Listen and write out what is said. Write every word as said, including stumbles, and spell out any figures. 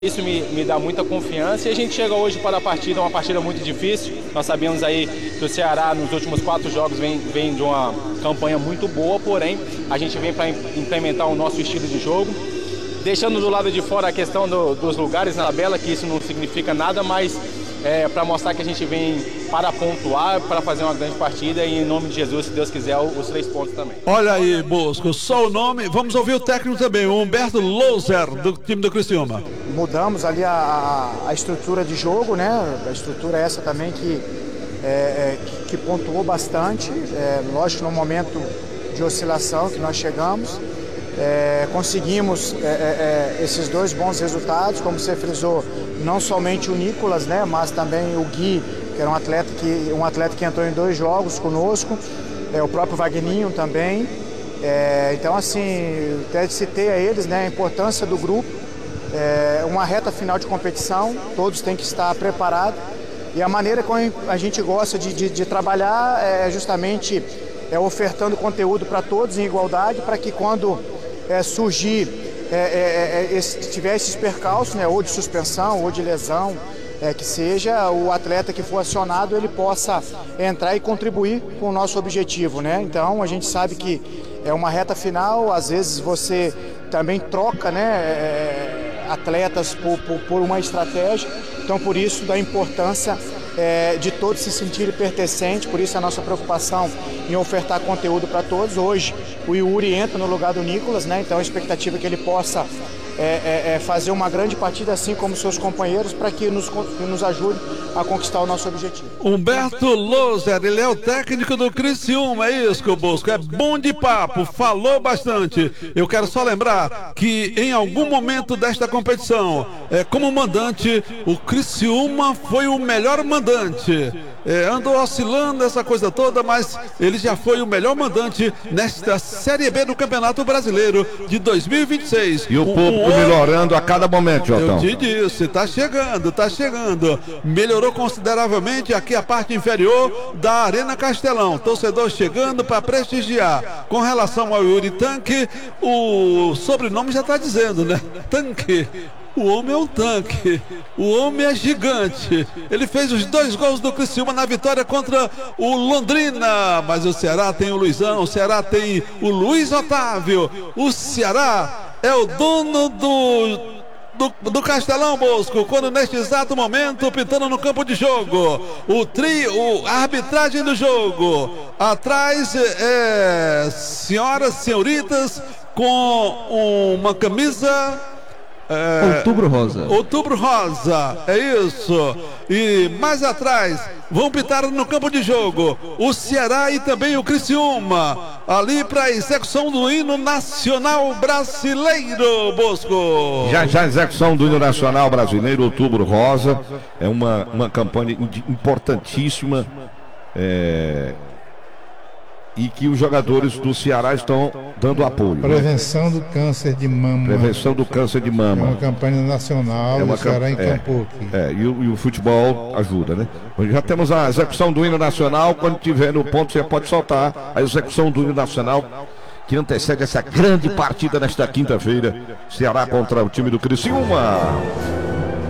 Isso me, me dá muita confiança e a gente chega hoje para a partida, uma partida muito difícil. Nós sabemos aí que o Ceará nos últimos quatro jogos vem, vem de uma campanha muito boa, porém a gente vem para implementar o nosso estilo de jogo, deixando do lado de fora a questão do, dos lugares na tabela, que isso não significa nada, mas é, para mostrar que a gente vem para pontuar, para fazer uma grande partida e em nome de Jesus, se Deus quiser, os três pontos também. Olha aí, Bosco, só o nome, vamos ouvir o técnico também, o Humberto Louser, do time do Criciúma. Mudamos ali a, a, a estrutura de jogo, né? A estrutura essa também que, é, é, que, que pontuou bastante, é, lógico, no momento de oscilação que nós chegamos. É, conseguimos é, é, esses dois bons resultados, como você frisou, não somente o Nicolas, né, mas também o Gui, que era um atleta que, um atleta que entrou em dois jogos conosco, é, o próprio Vagninho também. É, então, assim, até citei a eles, né, a importância do grupo, é, uma reta final de competição, todos têm que estar preparados, e a maneira como a gente gosta de, de, de trabalhar é justamente é, ofertando conteúdo para todos em igualdade, para que quando É, surgir, é, é, é, esse, tiver esses percalços, né, ou de suspensão, ou de lesão, é, que seja, o atleta que for acionado, ele possa entrar e contribuir com o nosso objetivo, né? Então, a gente sabe que é uma reta final, às vezes você também troca, né, é, atletas por, por, por uma estratégia, então por isso da importância É, de todos se sentirem pertencentes, por isso a nossa preocupação em ofertar conteúdo para todos. Hoje o Yuri entra no lugar do Nicolas, né? Então a expectativa é que ele possa é, é, é fazer uma grande partida, assim como seus companheiros, para que nos, que nos ajude a conquistar o nosso objetivo. Humberto Louser, ele é o técnico do Criciúma, é isso que o Bosco, é bom de papo, falou bastante. Eu quero só lembrar que em algum momento desta competição, é, como mandante, o Criciúma foi o melhor mandante. É, andou oscilando essa coisa toda, mas ele já foi o melhor mandante nesta Série B do Campeonato Brasileiro de dois mil e vinte e seis. E o público um, melhorando a cada momento, Jotão. Eu te disse, tá chegando, tá chegando. Melhorou consideravelmente aqui a parte inferior da Arena Castelão. Torcedor chegando para prestigiar. Com relação ao Yuri Tanque, o sobrenome já tá dizendo, né? Tanque. O homem é um tanque, o homem é gigante. Ele fez os dois gols do Criciúma na vitória contra o Londrina. Mas o Ceará tem o Luizão, o Ceará tem o Luiz Otávio. O Ceará é o dono do... Do, do Castelão, Bosco, quando neste exato momento, pintando no campo de jogo, o trio, a arbitragem do jogo, atrás, é, senhoras, senhoritas, com uma camisa... É, Outubro Rosa. Outubro Rosa, é isso. E mais atrás, vão pitar no campo de jogo o Ceará e também o Criciúma, ali para a execução do hino nacional brasileiro, Bosco. Já já a execução do hino nacional brasileiro, Outubro Rosa, é uma, uma campanha importantíssima, é... e que os jogadores do Ceará estão dando apoio. Prevenção, né, do câncer de mama. Prevenção do câncer de mama. É uma campanha nacional, é uma o Ceará camp... encampou aqui. É, e o, e o futebol ajuda, né? Já temos a execução do hino nacional. Quando tiver no ponto, você pode soltar a execução do hino nacional, que antecede essa grande partida nesta quinta-feira. Ceará contra o time do Criciúma.